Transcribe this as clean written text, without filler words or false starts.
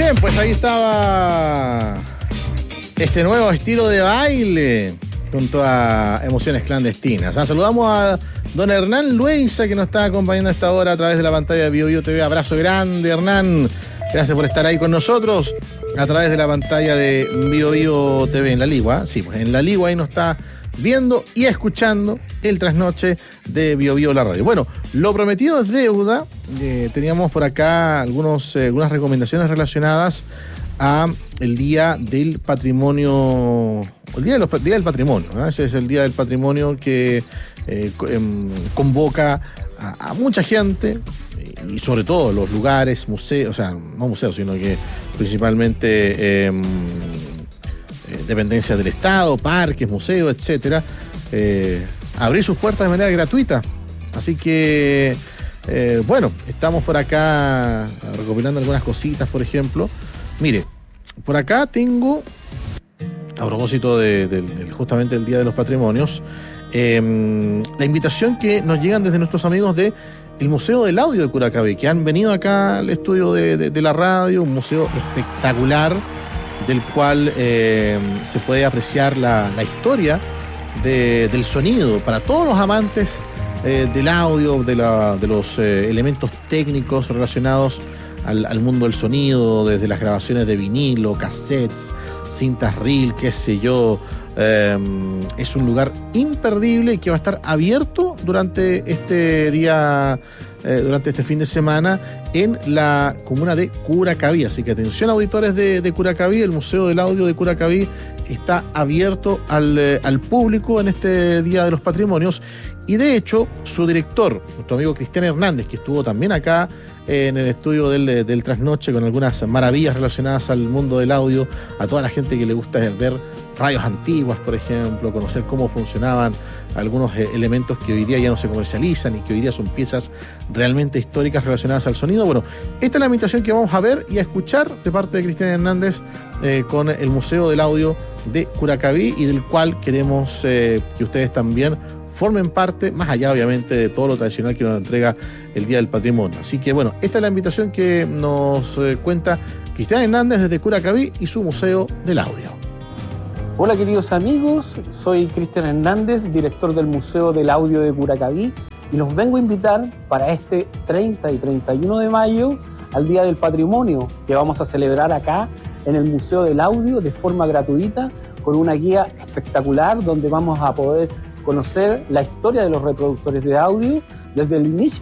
Bien, pues ahí estaba este nuevo estilo de baile junto a Emociones Clandestinas. Saludamos a don Hernán Luisa, que nos está acompañando a esta hora a través de la pantalla de BioBio TV. Abrazo grande, Hernán. Gracias por estar ahí con nosotros a través de la pantalla de BioBio TV en la Ligua. Sí, pues en la Ligua ahí nos está viendo y escuchando el trasnoche de BioBio la radio. Bueno, lo prometido es deuda. Teníamos por acá algunas recomendaciones relacionadas a el Día del Patrimonio, el Día del Patrimonio, ¿no? Ese es el Día del Patrimonio que convoca a mucha gente y sobre todo los lugares, museos, o sea, no museos, sino que principalmente dependencias del Estado, parques, museos, etcétera, abrir sus puertas de manera gratuita. Así que, bueno, estamos por acá recopilando algunas cositas, por ejemplo. Mire, por acá tengo, a propósito justamente del Día de los Patrimonios, la invitación que nos llegan desde nuestros amigos de el Museo del Audio de Curacaví, que han venido acá al estudio de la radio, un museo espectacular, del cual se puede apreciar la historia del sonido para todos los amantes del audio, de los elementos técnicos relacionados al mundo del sonido, desde las grabaciones de vinilo, cassettes, cintas reel, qué sé yo. Es un lugar imperdible y que va a estar abierto durante este día, durante este fin de semana en la comuna de Curacaví. Así que atención, auditores de Curacaví, el Museo del Audio de Curacaví está abierto al público en este Día de los Patrimonios. Y de hecho, su director, nuestro amigo Cristian Hernández, que estuvo también acá en el estudio del Trasnoche con algunas maravillas relacionadas al mundo del audio, a toda la gente que le gusta ver radios antiguas, por ejemplo, conocer cómo funcionaban algunos elementos que hoy día ya no se comercializan y que hoy día son piezas realmente históricas relacionadas al sonido. Bueno, esta es la invitación que vamos a ver y a escuchar de parte de Cristian Hernández con el Museo del Audio de Curacaví, y del cual queremos que ustedes también formen parte, más allá obviamente de todo lo tradicional que nos entrega el Día del Patrimonio. Así que bueno, esta es la invitación que nos cuenta Cristian Hernández desde Curacaví y su Museo del Audio. Hola queridos amigos, soy Cristian Hernández, director del Museo del Audio de Curacaví, y los vengo a invitar para este 30 y 31 de mayo al Día del Patrimonio, que vamos a celebrar acá en el Museo del Audio de forma gratuita, con una guía espectacular donde vamos a poder conocer la historia de los reproductores de audio desde el inicio